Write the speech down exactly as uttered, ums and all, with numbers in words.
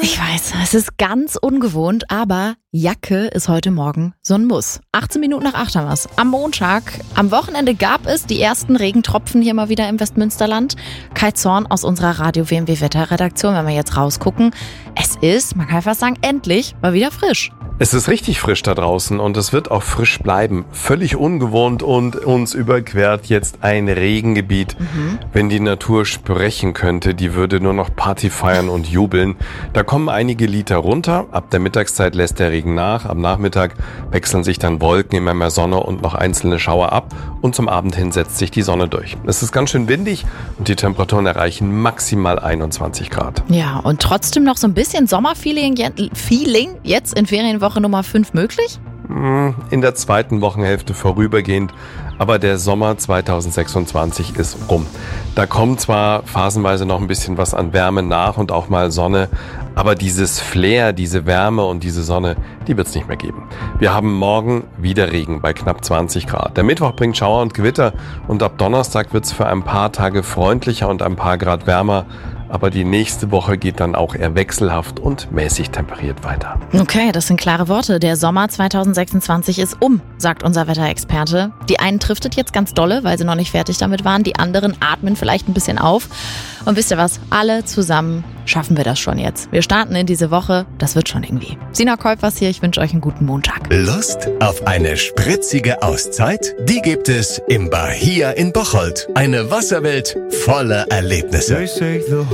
Ich weiß, es ist ganz ungewohnt, aber Jacke ist heute Morgen so ein Muss. achtzehn Minuten nach acht haben wir's. Am Montag, am Wochenende gab es die ersten Regentropfen hier mal wieder im Westmünsterland. Kai Zorn aus unserer Radio-W M W-Wetterredaktion, wenn wir jetzt rausgucken. Es ist, man kann fast sagen, endlich mal wieder frisch. Es ist richtig frisch da draußen und es wird auch frisch bleiben. Völlig ungewohnt und uns überquert jetzt ein Regengebiet. Mhm. Wenn die Natur sprechen könnte, die würde nur noch Party feiern und jubeln. Da kommen einige Liter runter. Ab der Mittagszeit lässt der Regen nach. Am Nachmittag wechseln sich dann Wolken, immer mehr Sonne und noch einzelne Schauer ab. Und zum Abend hin setzt sich die Sonne durch. Es ist ganz schön windig und die Temperaturen erreichen maximal einundzwanzig Grad. Ja, und trotzdem noch so ein bisschen Sommerfeeling Feeling jetzt in Ferienwoche Nummer fünf möglich? In der zweiten Wochenhälfte vorübergehend, aber der Sommer zweitausendsechsundzwanzig ist rum. Da kommt zwar phasenweise noch ein bisschen was an Wärme nach und auch mal Sonne, aber dieses Flair, diese Wärme und diese Sonne, die wird es nicht mehr geben. Wir haben morgen wieder Regen bei knapp zwanzig Grad. Der Mittwoch bringt Schauer und Gewitter und ab Donnerstag wird es für ein paar Tage freundlicher und ein paar Grad wärmer. Aber die nächste Woche geht dann auch eher wechselhaft und mäßig temperiert weiter. Okay, das sind klare Worte. Der Sommer zweitausendsechsundzwanzig ist um, sagt unser Wetterexperte. Die einen trifft es jetzt ganz dolle, weil sie noch nicht fertig damit waren. Die anderen atmen vielleicht ein bisschen auf. Und wisst ihr was? Alle zusammen schaffen wir das schon jetzt. Wir starten in diese Woche. Das wird schon irgendwie. Sina Kolpers hier. Ich wünsche euch einen guten Montag. Lust auf eine spritzige Auszeit? Die gibt es im Bahia in Bocholt. Eine Wasserwelt voller Erlebnisse.